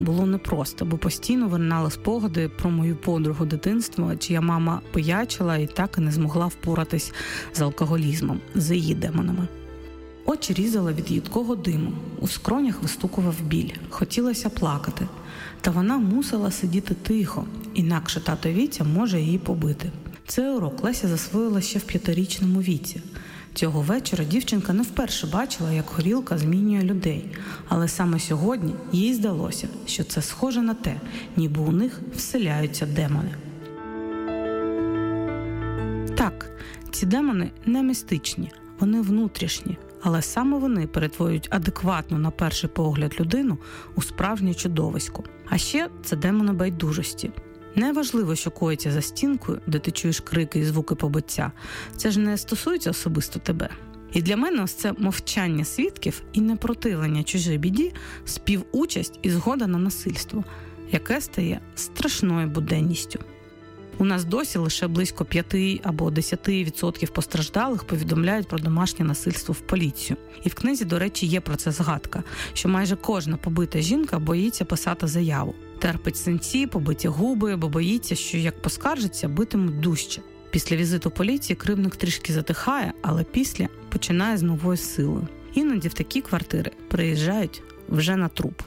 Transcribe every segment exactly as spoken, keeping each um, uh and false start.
було непросто, бо постійно виринали спогади про мою подругу дитинства, чия мама пиячила і так і не змогла впоратись з алкоголізмом, з її демонами. Очі різала від їдкого диму, у скронях вистукував біль, хотілося плакати. Та вона мусила сидіти тихо, інакше тато Вітя може її побити. Цей урок Леся засвоїла ще в п'ятирічному віці. Цього вечора дівчинка не вперше бачила, як горілка змінює людей, але саме сьогодні їй здалося, що це схоже на те, ніби у них вселяються демони. Так, ці демони не містичні, вони внутрішні, але саме вони перетворюють адекватну на перший погляд людину у справжнє чудовисько. А ще це демони байдужості. Неважливо, що коїться за стінкою, де ти чуєш крики і звуки побиття. Це ж не стосується особисто тебе. І для мене ось це мовчання свідків і непротивлення чужій біді, співучасть і згода на насильство, яке стає страшною буденністю. У нас досі лише близько п'ять або десять відсотків постраждалих повідомляють про домашнє насильство в поліцію. І в книзі, до речі, є про це згадка, що майже кожна побита жінка боїться писати заяву. Терпить синці, побиті губи, бо боїться, що як поскаржиться, битимуть дужче. Після візиту поліції кривдник трішки затихає, але після починає з новою силою. Іноді в такі квартири приїжджають вже на труп.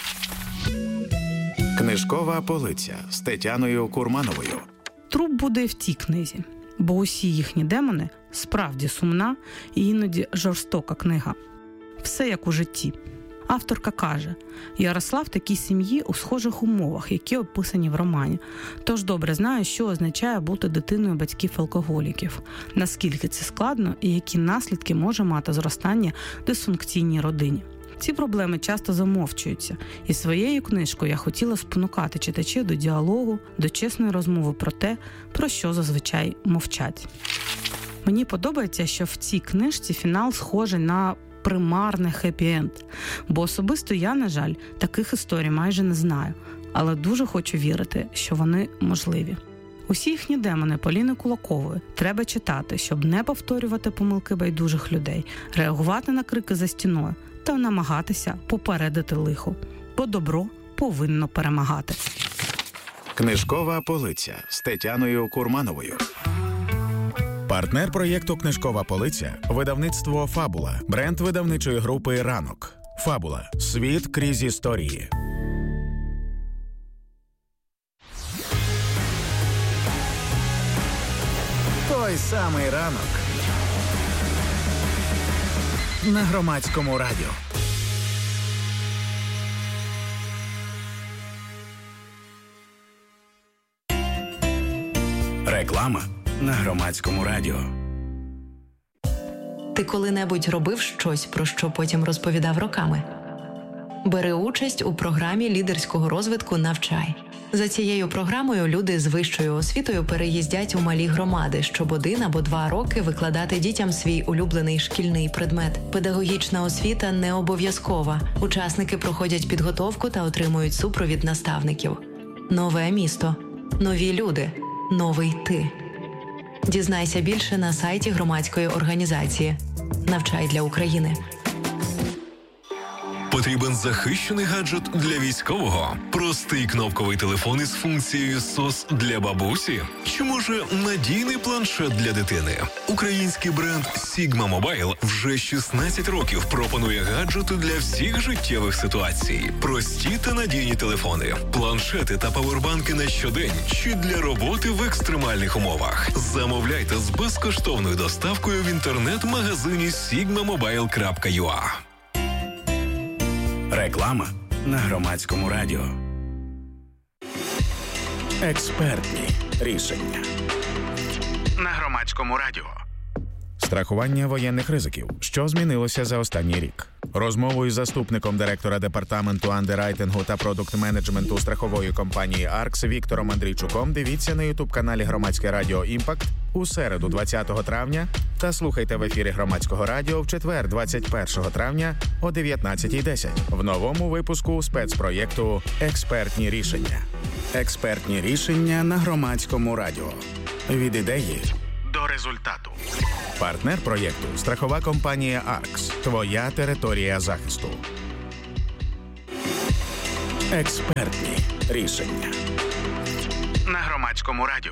Книжкова полиця з Тетяною Курмановою. Труп буде і в тій книзі, бо усі їхні демони справді сумна і іноді жорстока книга. Все як у житті. Авторка каже, я росла в такій сім'ї у схожих умовах, які описані в романі. Тож добре знаю, що означає бути дитиною батьків-алкоголіків, наскільки це складно і які наслідки може мати зростання в дисфункційній родині. Ці проблеми часто замовчуються, і своєю книжкою я хотіла спонукати читачів до діалогу, до чесної розмови про те, про що зазвичай мовчать. Мені подобається, що в цій книжці фінал схожий на примарне хеппі-енд, бо особисто я, на жаль, таких історій майже не знаю, але дуже хочу вірити, що вони можливі. Усі їхні демони Поліни Кулакової треба читати, щоб не повторювати помилки байдужих людей, реагувати на крики за стіною та намагатися попередити лихо, бо добро повинно перемагати. Книжкова полиця з Тетяною Курмановою. Партнер проєкту «Книжкова полиця» – видавництво «Фабула», бренд видавничої групи «Ранок». «Фабула» – світ крізь історії. Той самий ранок на Громадському радіо. Реклама на Громадському радіо. Ти коли-небудь робив щось, про що потім розповідав роками? Бери участь у програмі лідерського розвитку «Навчай». За цією програмою люди з вищою освітою переїздять у малі громади, щоб один або два роки викладати дітям свій улюблений шкільний предмет. Педагогічна освіта не обов'язкова. Учасники проходять підготовку та отримують супровід наставників. Нове місто. Нові люди. Новий ти. Дізнайся більше на сайті громадської організації «Навчай для України». Потрібен захищений гаджет для військового? Простий кнопковий телефон із функцією сос для бабусі? Чи може надійний планшет для дитини? Український бренд Sigma Mobile вже шістнадцять років пропонує гаджети для всіх життєвих ситуацій. Прості та надійні телефони, планшети та павербанки на щодень чи для роботи в екстремальних умовах. Замовляйте з безкоштовною доставкою в інтернет-магазині sigma mobile крапка ю а. Реклама на Громадському радіо. Експертні рішення на Громадському радіо. Страхування воєнних ризиків. Що змінилося за останній рік? Розмову із заступником директора департаменту андеррайтингу та продукт-менеджменту страхової компанії «Аркс» Віктором Андрійчуком дивіться на ютуб-каналі Громадське радіо «Імпакт» у середу двадцятого травня та слухайте в ефірі Громадського радіо в четвер двадцять першого травня о дев'ятнадцятій десять в новому випуску спецпроєкту «Експертні рішення». Експертні рішення на Громадському радіо. Від ідеї до результату. Партнер проєкту – страхова компанія «Аркс». Твоя територія захисту. Експертні рішення на Громадському радіо.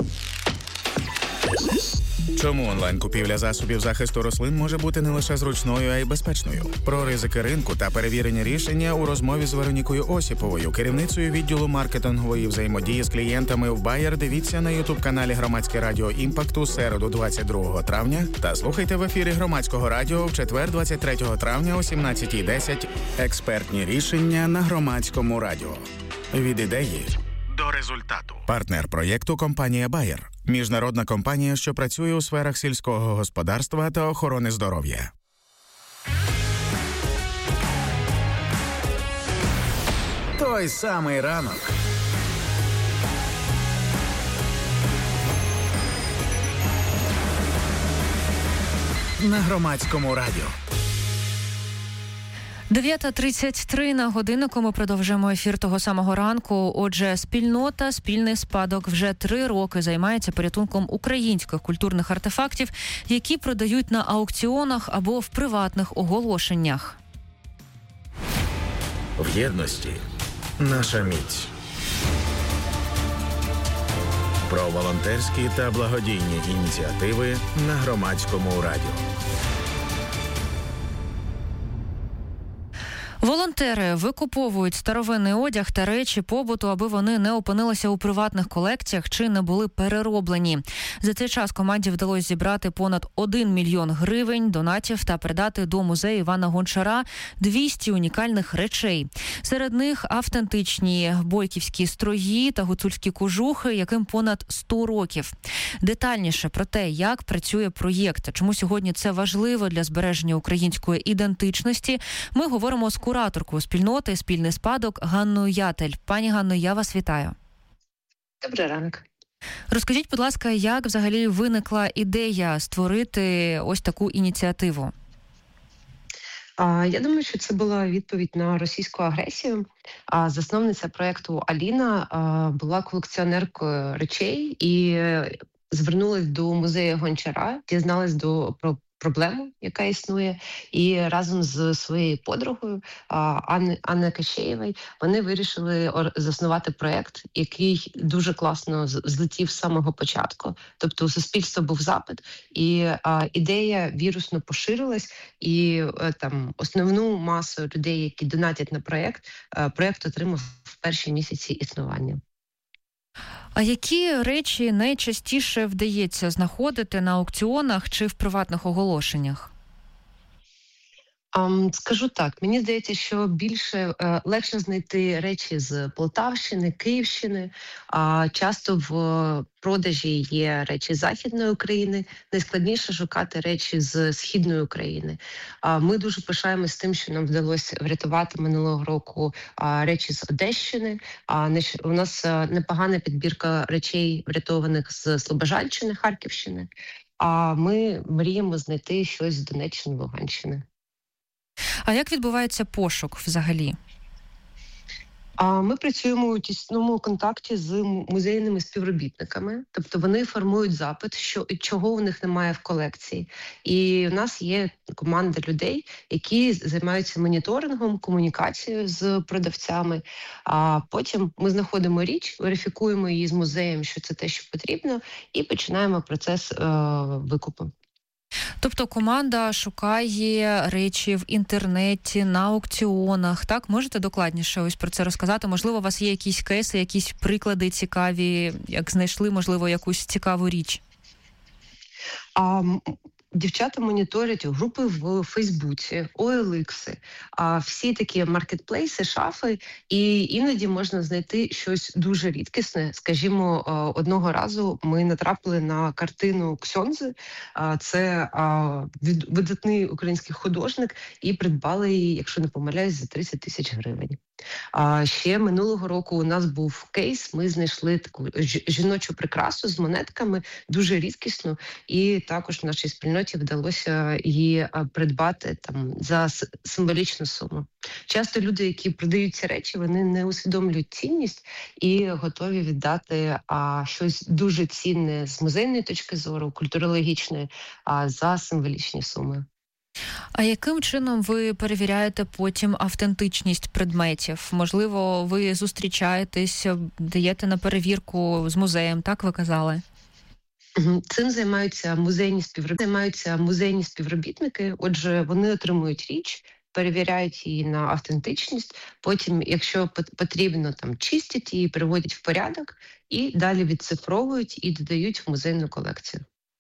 Чому онлайн-купівля засобів захисту рослин може бути не лише зручною, а й безпечною? Про ризики ринку та перевірені рішення у розмові з Веронікою Осіповою, керівницею відділу маркетингової взаємодії з клієнтами в Bayer. Дивіться на ютуб-каналі Громадське радіо Імпакт у середу двадцять другого травня та слухайте в ефірі Громадського радіо в четвер двадцять третього травня о сімнадцятій десять. Експертні рішення на Громадському радіо. Від ідеї до результату. Партнер проєкту – компанія Bayer. Міжнародна компанія, що працює у сферах сільського господарства та охорони здоров'я. Той самий ранок. На Громадському радіо. дев'ята тридцять три на годиннику. Ми продовжуємо ефір того самого ранку. Отже, спільнота «Спільний спадок» вже три роки займається порятунком українських культурних артефактів, які продають на аукціонах або в приватних оголошеннях. В єдності наша міць. Про волонтерські та благодійні ініціативи на Громадському радіо. Волонтери викуповують старовинний одяг та речі побуту, аби вони не опинилися у приватних колекціях чи не були перероблені. За цей час команді вдалося зібрати понад один мільйон гривень донатів та передати до музею Івана Гончара двісті унікальних речей. Серед них автентичні бойківські строї та гуцульські кожухи, яким понад сто років. Детальніше про те, як працює проєкт, чому сьогодні це важливо для збереження української ідентичності, ми говоримо з кураторкою спільноти «Спільний спадок» Ганною Ятель. Пані Ганно, я вас вітаю. Добрий ранок. Розкажіть, будь ласка, як взагалі виникла ідея створити ось таку ініціативу? Я думаю, що це була відповідь на російську агресію. Засновниця проєкту Аліна була колекціонеркою речей і звернулась до музею Гончара, дізналась до про проблему, яка існує, і разом з своєю подругою Анни, Анни Кащеєвою вони вирішили заснувати проєкт, який дуже класно злетів з самого початку. Тобто у суспільства був запит, і а, ідея вірусно поширилась, і а, там основну масу людей, які донатять на проєкт, а, проєкт отримав в перші місяці існування. А які речі найчастіше вдається знаходити на аукціонах чи в приватних оголошеннях? Um, скажу так, мені здається, що більше е, легше знайти речі з Полтавщини, Київщини. А часто в продажі є речі з Західної України. Найскладніше шукати речі з Східної України. А ми дуже пишаємось тим, що нам вдалося врятувати минулого року а, речі з Одещини. А не, у нас а, непогана підбірка речей, врятованих з Слобожанщини, Харківщини. А ми мріємо знайти щось з Донеччини, Луганщини. А як відбувається пошук взагалі? А ми працюємо у тісному контакті з музейними співробітниками, тобто вони формують запит, що чого у них немає в колекції. І у нас є команда людей, які займаються моніторингом, комунікацією з продавцями. А потім ми знаходимо річ, верифікуємо її з музеєм, що це те, що потрібно, і починаємо процес е- викупу. Тобто команда шукає речі в інтернеті, на аукціонах, так? Можете докладніше ось про це розказати? Можливо, у вас є якісь кейси, якісь приклади цікаві, як знайшли, можливо, якусь цікаву річ? А, дівчата моніторять групи в Фейсбуці, о ел ікс, а всі такі маркетплейси, шафи, і іноді можна знайти щось дуже рідкісне. Скажімо, одного разу ми натрапили на картину Ксьондзи, це видатний український художник, і придбали її, якщо не помиляюсь, за тридцять тисяч гривень. А ще минулого року у нас був кейс, ми знайшли таку жіночу прикрасу з монетками, дуже рідкісну, і також в нашій спільноті вдалося її придбати там за символічну суму. Часто люди, які продають ці речі, вони не усвідомлюють цінність і готові віддати а, щось дуже цінне з музейної точки зору, культурологічної, а за символічні суми. А яким чином ви перевіряєте потім автентичність предметів? Можливо, ви зустрічаєтесь, даєте на перевірку з музеєм, так ви казали? Цим займаються музейні співробітники. Займаються музейні співробітники. Отже, вони отримують річ, перевіряють її на автентичність. Потім, якщо потрібно, там чистять її, приводять в порядок і далі відцифровують і додають в музейну колекцію.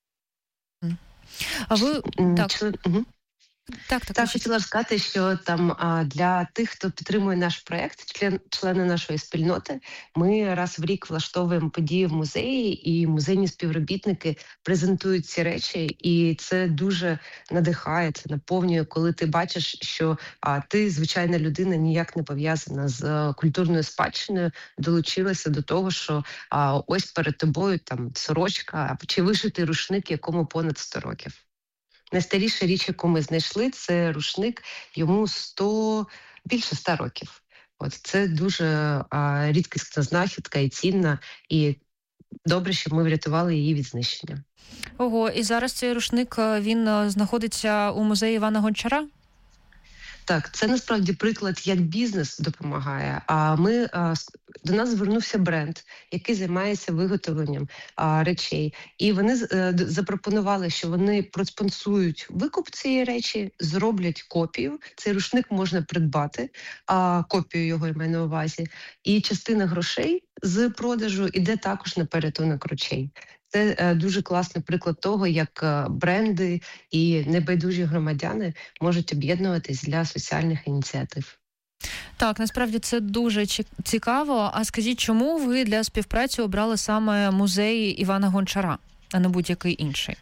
А ви так. Чи... Угу. Так, так, так хотіла сказати, що там для тих, хто підтримує наш проєкт, член, члени нашої спільноти, ми раз в рік влаштовуємо події в музеї, і музейні співробітники презентують ці речі, і це дуже надихає, це наповнює, коли ти бачиш, що а, ти, звичайна людина, ніяк не пов'язана з культурною спадщиною, долучилася до того, що а, ось перед тобою там сорочка чи вишитий рушник, якому понад сто років. Найстаріша річ, яку ми знайшли, це рушник, йому сто, більше ста років. От це дуже а, рідкісна знахідка і цінна, і добре, що ми врятували її від знищення. Ого, і зараз цей рушник, він знаходиться у музеї Івана Гончара? Так, це насправді приклад, як бізнес допомагає. А ми а, до нас звернувся бренд, який займається виготовленням а, речей, і вони а, запропонували, що вони проспонсують викуп цієї речі, зроблять копію. Цей рушник можна придбати, а копію його я маю на увазі, і частина грошей з продажу іде також на порятунок речей. Це дуже класний приклад того, як бренди і небайдужі громадяни можуть об'єднуватись для соціальних ініціатив. Так, насправді це дуже цікаво. А скажіть, чому ви для співпраці обрали саме музей Івана Гончара, а не будь-який інший?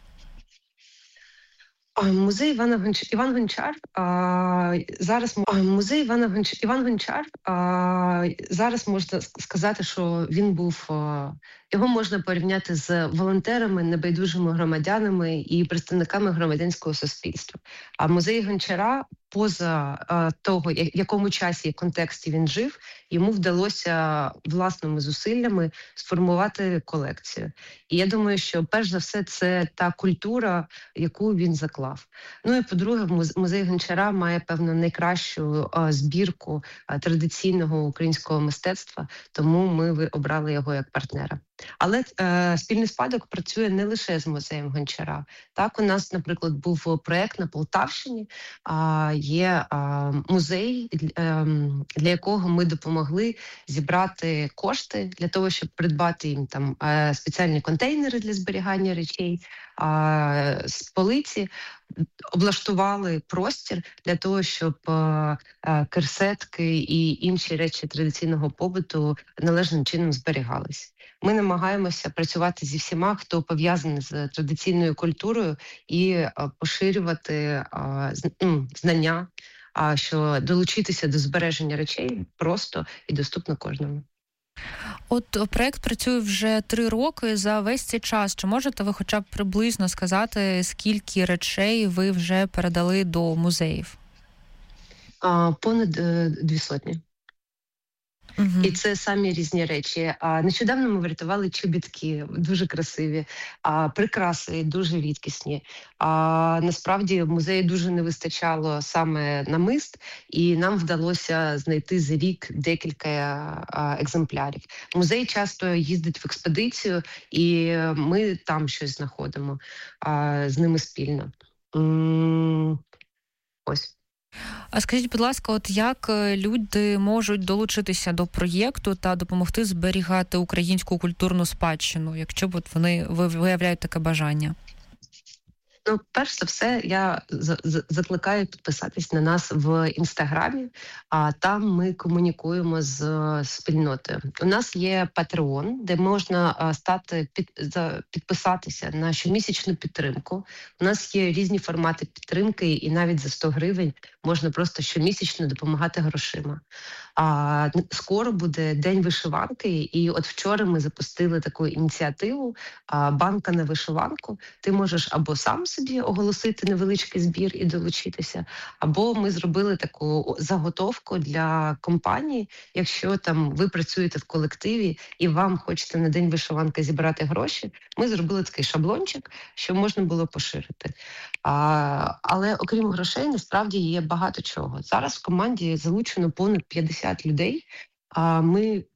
Музей Івана Гончар, Іван Гончар а, зараз музей Івана Гончар, Іван Гончар а, зараз можна сказати, що він був а, його можна порівняти з волонтерами, небайдужими громадянами і представниками громадянського суспільства. А музей Гончара, поза а, того, в якому часі і контексті він жив, йому вдалося власними зусиллями сформувати колекцію. І я думаю, що перш за все це та культура, яку він заклав. Ну і по-друге, музей Гончара має, певно, найкращу а, збірку а, традиційного українського мистецтва, тому ми обрали його як партнера. Але е, спільний спадок працює не лише з музеєм Гончара. Так, у нас, наприклад, був проєкт на Полтавщині, а, є а, музей, е, для якого ми допомогли зібрати кошти для того, щоб придбати їм там е, спеціальні контейнери для зберігання речей, а, з полиці облаштували простір для того, щоб е, керсетки і інші речі традиційного побуту належним чином зберігались. Ми намагаємося працювати зі всіма, хто пов'язаний з традиційною культурою, і а, поширювати а, ну, знання, а що долучитися до збереження речей просто і доступно кожному. От проєкт працює вже три роки. За весь цей час чи можете ви хоча б приблизно сказати, скільки речей ви вже передали до музеїв? А, понад е, дві сотні. Угу. І це самі різні речі. А нещодавно ми врятували чобітки, дуже красиві, а прикраси дуже рідкісні. А насправді в музеї дуже не вистачало саме намист, і нам вдалося знайти за рік декілька а, екземплярів. Музей часто їздить в експедицію, і ми там щось знаходимо а, з ними спільно. М-м- ось. А скажіть, будь ласка, от як люди можуть долучитися до проєкту та допомогти зберігати українську культурну спадщину, якщо б от вони виявляють таке бажання? Ну, перш за все, я закликаю підписатись на нас в Інстаграмі, а там ми комунікуємо з спільнотою. У нас є Patreon, де можна стати під, підписатися на щомісячну підтримку. У нас є різні формати підтримки, і навіть за сто гривень можна просто щомісячно допомагати грошима. А скоро буде День вишиванки, і от вчора ми запустили таку ініціативу а, «Банка на вишиванку». Ти можеш або сам собі оголосити невеличкий збір і долучитися, або ми зробили таку заготовку для компанії, якщо там ви працюєте в колективі і вам хочете на День вишиванки зібрати гроші, ми зробили такий шаблончик, що можна було поширити. А, але окрім грошей, насправді є багато чого. Зараз в команді залучено понад п'ятдесят людей. А ми